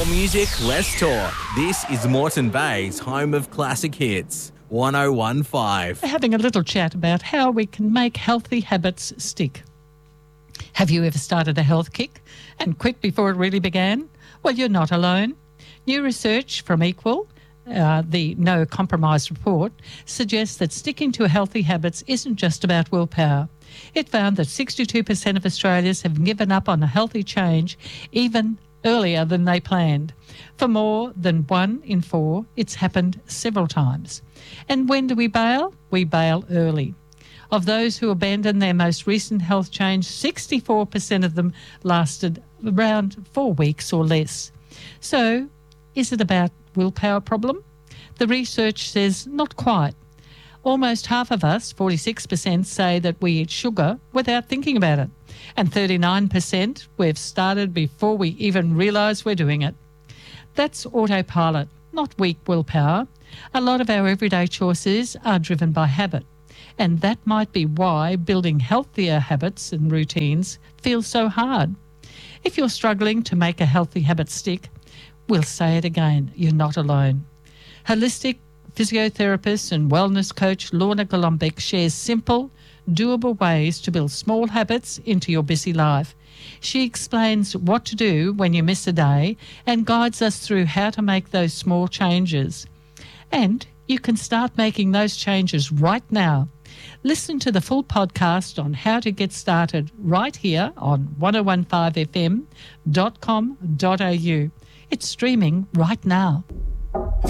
More music, less talk. This is Moreton Bay's home of classic hits. 1015. We're having a little chat about how we can make healthy habits stick. Have you ever started a health kick and quit before it really began? Well, you're not alone. New research from Equal, the No Compromise report, suggests that sticking to healthy habits isn't just about willpower. It found that 62% of Australians have given up on a healthy change even earlier than they planned. For more than 1 in 4, it's happened several times. And when do we bail? We bail early. Of those who abandoned their most recent health change, 64% of them lasted around 4 weeks or less. So, is it about willpower problem? The research says not quite. Almost half of us, 46%, say that we eat sugar without thinking about it. And 39% we've started before we even realise we're doing it. That's autopilot, not weak willpower. A lot of our everyday choices are driven by habit. And that might be why building healthier habits and routines feels so hard. If you're struggling to make a healthy habit stick, we'll say it again, you're not alone. Holistic physiotherapist and wellness coach Lorna Golombek shares simple, doable ways to build small habits into your busy life. She explains what to do when you miss a day and guides us through how to make those small changes. And you can start making those changes right now. Listen to the full podcast on how to get started right here on 1015fm.com.au. It's streaming right now.